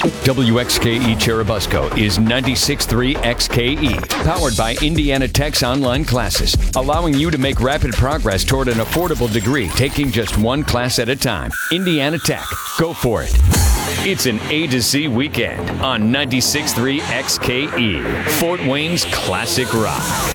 WXKE Cherubusco is 96.3 XKE, powered by Indiana Tech's online classes, allowing you to make rapid progress toward an affordable degree, taking just one class at a time. Indiana Tech, go for it. It's an A to Z weekend on 96.3 XKE, Fort Wayne's classic rock.